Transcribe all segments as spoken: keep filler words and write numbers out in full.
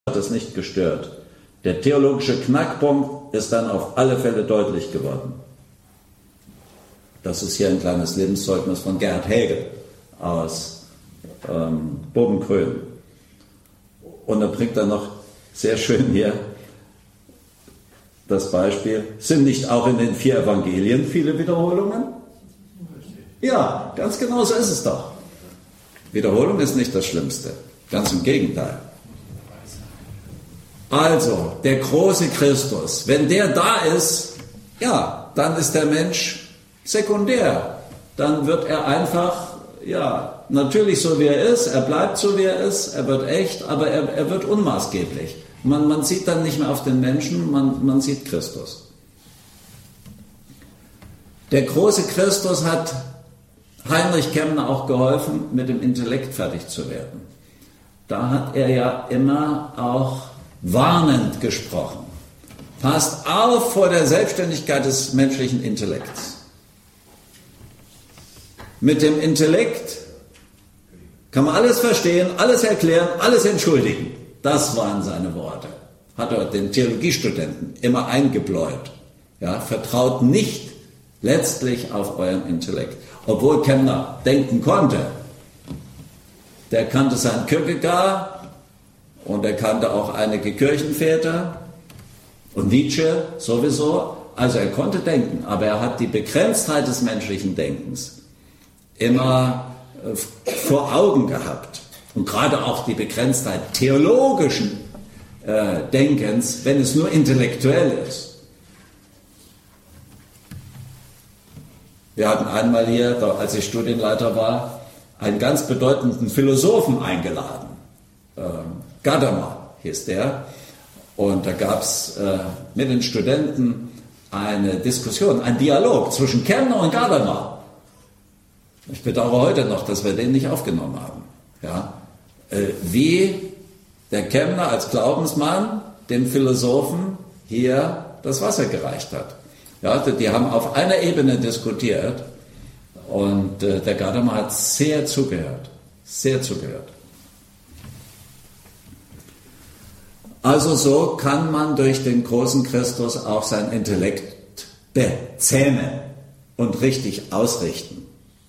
hat es nicht gestört. Der theologische Knackpunkt ist dann auf alle Fälle deutlich geworden. Das ist hier ein kleines Lebenszeugnis von Gerhard Hegel aus ähm, Bobenkrön. Und er bringt dann noch sehr schön hier das Beispiel, sind nicht auch in den vier Evangelien viele Wiederholungen? Ja, ganz genau so ist es doch. Wiederholung ist nicht das Schlimmste, ganz im Gegenteil. Also, der große Christus, wenn der da ist, ja, dann ist der Mensch sekundär. Dann wird er einfach, ja, natürlich so wie er ist, er bleibt so wie er ist, er wird echt, aber er, er wird unmaßgeblich. Man, man sieht dann nicht mehr auf den Menschen, man, man sieht Christus. Der große Christus hat Heinrich Kemmner auch geholfen, mit dem Intellekt fertig zu werden. Da hat er ja immer auch warnend gesprochen. Passt auf vor der Selbstständigkeit des menschlichen Intellekts. Mit dem Intellekt kann man alles verstehen, alles erklären, alles entschuldigen. Das waren seine Worte. Hat er den Theologiestudenten immer eingebläut. Ja, vertraut nicht letztlich auf euren Intellekt. Obwohl Kemmner denken konnte. Der kannte seinen Kierkegaard und er kannte auch einige Kirchenväter und Nietzsche sowieso. Also er konnte denken, aber er hat die Begrenztheit des menschlichen Denkens immer vor Augen gehabt. Und gerade auch die Begrenztheit theologischen äh, Denkens, wenn es nur intellektuell ist. Wir hatten einmal hier, als ich Studienleiter war, einen ganz bedeutenden Philosophen eingeladen. Äh, Gadamer hieß der. Und da gab es äh, mit den Studenten eine Diskussion, ein Dialog zwischen Kemmner und Gadamer. Ich bedauere heute noch, dass wir den nicht aufgenommen haben. Ja? Äh, wie der Kemmner als Glaubensmann dem Philosophen hier das Wasser gereicht hat. Ja, die haben auf einer Ebene diskutiert und äh, der Gadamer hat sehr zugehört, sehr zugehört. Also so kann man durch den großen Christus auch sein Intellekt bezähmen und richtig ausrichten.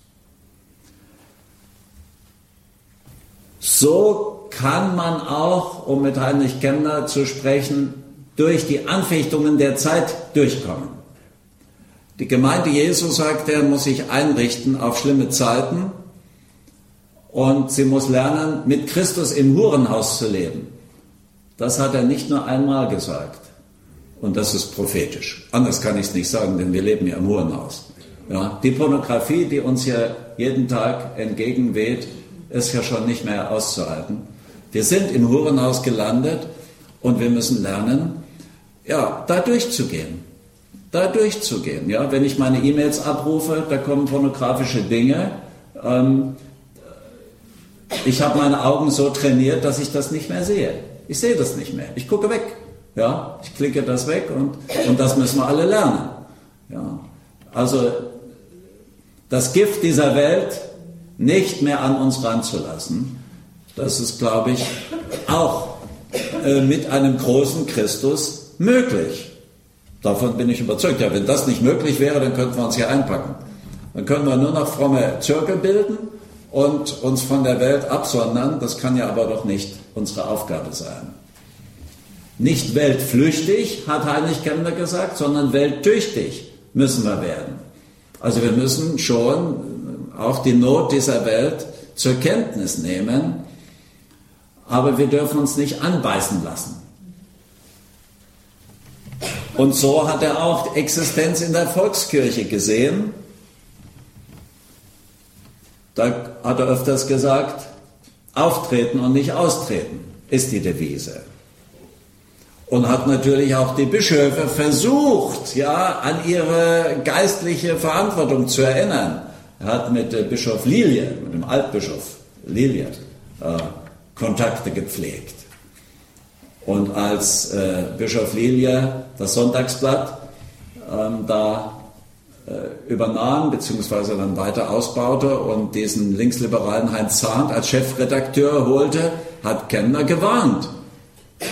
So kann man auch, um mit Heinrich Kemmner zu sprechen, durch die Anfechtungen der Zeit durchkommen. Die Gemeinde Jesu, sagt er, muss sich einrichten auf schlimme Zeiten und sie muss lernen, mit Christus im Hurenhaus zu leben. Das hat er nicht nur einmal gesagt. Und das ist prophetisch. Anders kann ich es nicht sagen, denn wir leben ja im Hurenhaus. Ja, die Pornografie, die uns ja jeden Tag entgegenweht, ist ja schon nicht mehr auszuhalten. Wir sind im Hurenhaus gelandet und wir müssen lernen, ja, da durchzugehen. Da durchzugehen. Ja? Wenn ich meine E-Mails abrufe, da kommen pornografische Dinge. Ähm, ich habe meine Augen so trainiert, dass ich das nicht mehr sehe. Ich sehe das nicht mehr. Ich gucke weg. Ja? Ich klicke das weg und, und das müssen wir alle lernen. Ja? Also das Gift dieser Welt nicht mehr an uns ranzulassen, das ist, glaube ich, auch äh, mit einem großen Christus möglich. Davon bin ich überzeugt. Ja, wenn das nicht möglich wäre, dann könnten wir uns hier einpacken. Dann können wir nur noch fromme Zirkel bilden und uns von der Welt absondern. Das kann ja aber doch nicht unsere Aufgabe sein. Nicht weltflüchtig, hat Heinrich Kemmner gesagt, sondern welttüchtig müssen wir werden. Also wir müssen schon auch die Not dieser Welt zur Kenntnis nehmen, aber wir dürfen uns nicht anbeißen lassen. Und so hat er auch die Existenz in der Volkskirche gesehen. Da hat er öfters gesagt, auftreten und nicht austreten ist die Devise. Und hat natürlich auch die Bischöfe versucht, ja, an ihre geistliche Verantwortung zu erinnern. Er hat mit äh, Bischof Lilie, mit dem Altbischof Lilie, äh, Kontakte gepflegt. Und als äh, Bischof Lilie das Sonntagsblatt ähm, da äh, übernahm, beziehungsweise dann weiter ausbaute und diesen linksliberalen Heinz Zahnt als Chefredakteur holte, hat Kemmner gewarnt.